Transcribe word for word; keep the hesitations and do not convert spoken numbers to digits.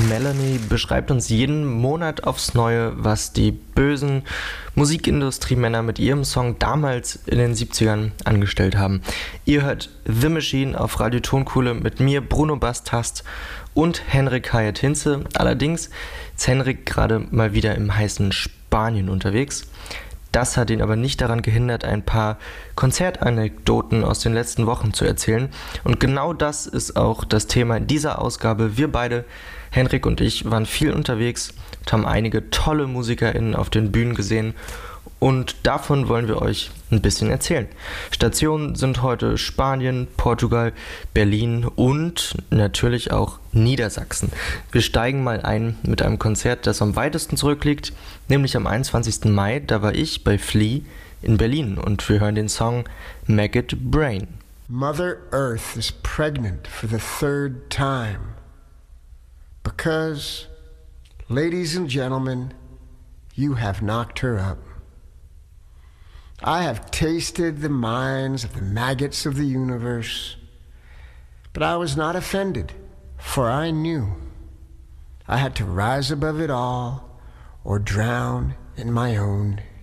Melanie beschreibt uns jeden Monat aufs Neue, was die bösen Musikindustriemänner mit ihrem Song damals in den siebzigern angestellt haben. Ihr hört The Machine auf Radio Tonkuhle mit mir, Bruno Bastast und Henrik Hyatt Hinze. Allerdings ist Henrik gerade mal wieder im heißen Spanien unterwegs. Das hat ihn aber nicht daran gehindert, ein paar Konzertanekdoten aus den letzten Wochen zu erzählen. Und genau das ist auch das Thema in dieser Ausgabe. Wir beide, Henrik und ich, waren viel unterwegs und haben einige tolle MusikerInnen auf den Bühnen gesehen. Und davon wollen wir euch ein bisschen erzählen. Stationen sind heute Spanien, Portugal, Berlin und natürlich auch Niedersachsen. Wir steigen mal ein mit einem Konzert, das am weitesten zurückliegt, nämlich am einundzwanzigsten Mai. Da war ich bei Flea in Berlin und wir hören den Song Maggot Brain. Mother Earth is pregnant for the third time because, ladies and gentlemen, you have knocked her up. I have tasted the minds of the maggots of the universe, but I was not offended, for I knew I had to rise above it all or drown in my own